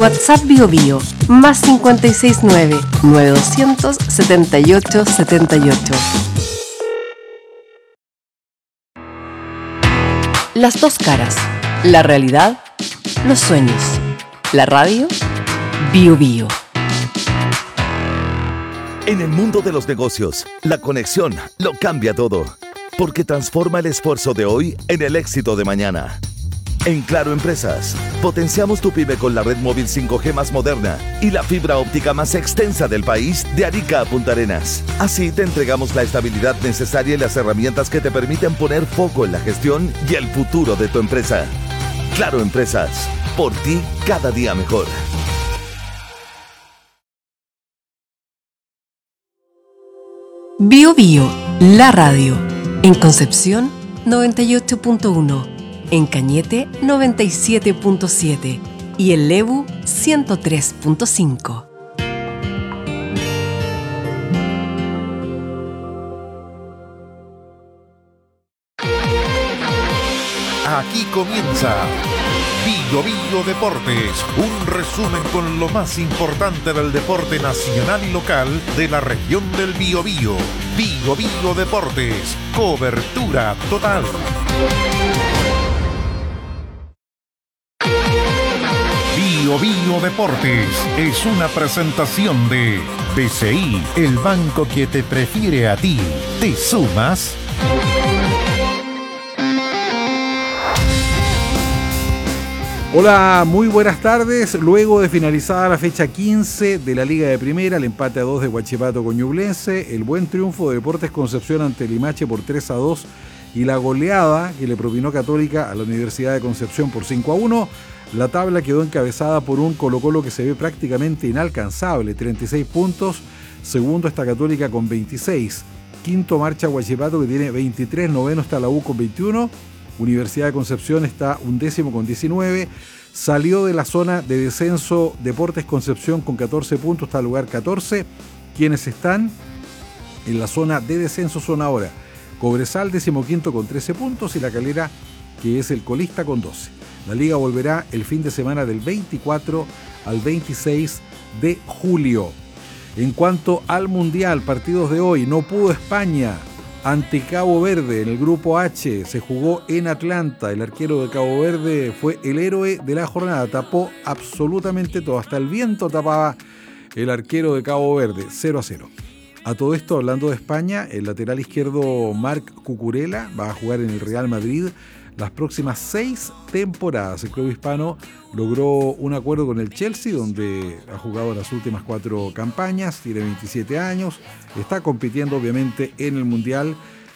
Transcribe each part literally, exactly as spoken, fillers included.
WhatsApp Bio Bio, más cincuenta y seis nueve, nueve doscientos, setenta y ocho setenta y ocho. Las dos caras, la realidad, los sueños. La radio, Bio Bio. En el mundo de los negocios, la conexión lo cambia todo, porque transforma el esfuerzo de hoy en el éxito de mañana. En Claro Empresas, potenciamos tu pyme con la red móvil cinco G más moderna y la fibra óptica más extensa del país de Arica a Punta Arenas. Así te entregamos la estabilidad necesaria y las herramientas que te permiten poner foco en la gestión y el futuro de tu empresa. Claro Empresas, por ti cada día mejor. Bio Bio, la radio. En Concepción, noventa y ocho punto uno. En Cañete, noventa y siete punto siete. Y en Lebu, ciento tres punto cinco. Aquí comienza Bio Bio Deportes, un resumen con lo más importante del deporte nacional y local de la región del Biobío. Bio Bio Deportes, cobertura total. Bio Bio Deportes es una presentación de B C I, el banco que te prefiere a ti. ¿Te sumas? Hola, muy buenas tardes. Luego de finalizada la fecha quince de la Liga de Primera, el empate a dos de Huachipato con Ñublense, el buen triunfo de Deportes Concepción ante Limache por tres a dos y la goleada que le propinó Católica a la Universidad de Concepción por cinco a uno, la tabla quedó encabezada por un Colo-Colo que se ve prácticamente inalcanzable, treinta y seis puntos. Segundo está Católica con veintiséis. Quinto marcha Huachipato que tiene veintitrés. Noveno está la U con veintiuno. Universidad de Concepción está undécimo con diecinueve. Salió de la zona de descenso Deportes Concepción con catorce puntos, está en lugar catorce. Quienes están en la zona de descenso son ahora Cobresal, decimoquinto con trece puntos, y La Calera, que es el colista, con doce. La liga volverá el fin de semana del veinticuatro al veintiséis de julio. En cuanto al Mundial, partidos de hoy, no pudo España ante Cabo Verde en el grupo H, se jugó en Atlanta. El arquero de Cabo Verde fue el héroe de la jornada, tapó absolutamente todo, hasta el viento tapaba el arquero de Cabo Verde, cero a cero. A todo esto, hablando de España, el lateral izquierdo Marc Cucurella va a jugar en el Real Madrid las próximas seis temporadas. El club hispano logró un acuerdo con el Chelsea, donde ha jugado las últimas cuatro campañas, tiene veintisiete años, está compitiendo obviamente en el Mundial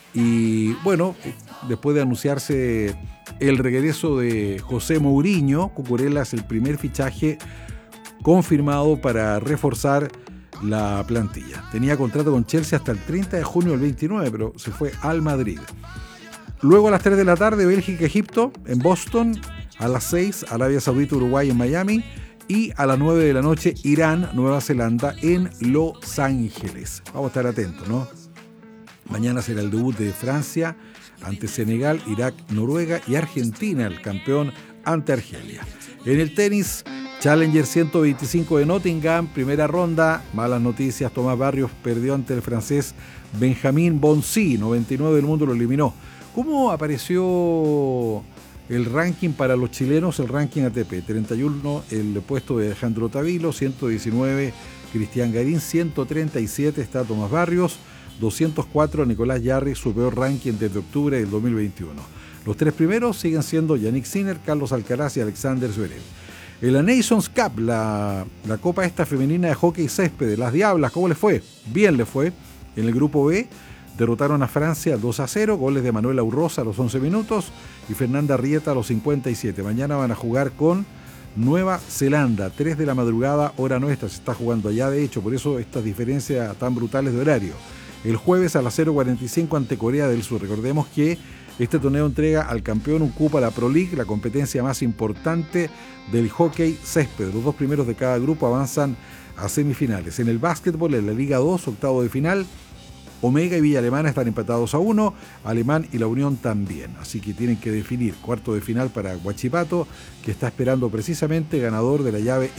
y bueno, después de anunciarse el regreso de José Mourinho, Cucurella es el primer fichaje confirmado para reforzar la plantilla. Tenía contrato con Chelsea hasta el treinta de junio del veintinueve, pero se fue al Madrid. Luego a las tres de la tarde, Bélgica-Egipto en Boston. A las seis, Arabia Saudita-Uruguay en Miami. Y a las nueve de la noche, Irán-Nueva Zelanda en Los Ángeles. Vamos a estar atentos, ¿no? Mañana será el debut de Francia ante Senegal, Irak, Noruega y Argentina, el campeón, ante Argelia. En el tenis, Challenger ciento veinticinco de Nottingham, primera ronda. Malas noticias, Tomás Barrios perdió ante el francés Benjamin Bonzi, noventa y nueve del mundo, lo eliminó. ¿Cómo apareció el ranking para los chilenos? El ranking A T P, treinta y uno el puesto de Alejandro Tavilo, ciento diecinueve Cristian Garín, ciento treinta y siete está Tomás Barrios, doscientos cuatro Nicolás Yarri, su peor ranking desde octubre del dos mil veintiuno. Los tres primeros siguen siendo Yannick Sinner, Carlos Alcaraz y Alexander Zverev. En la Nations Cup, la, la copa esta femenina de hockey césped, las Diablas, ¿cómo les fue? Bien les fue. En el grupo B derrotaron a Francia dos a cero, goles de Manuela Urrosa a los once minutos y Fernanda Rieta a los cincuenta y siete. Mañana van a jugar con Nueva Zelanda, tres de la madrugada, hora nuestra, se está jugando allá de hecho, por eso estas diferencias tan brutales de horario. El jueves a las cero cuarenta y cinco ante Corea del Sur. Recordemos que este torneo entrega al campeón un cupo a la Pro League, la competencia más importante del hockey césped. Los dos primeros de cada grupo avanzan a semifinales. En el básquetbol, en la Liga dos, octavo de final, Omega y Villa Alemana están empatados a uno, Alemán y La Unión también. Así que tienen que definir cuarto de final para Huachipato, que está esperando precisamente ganador de la llave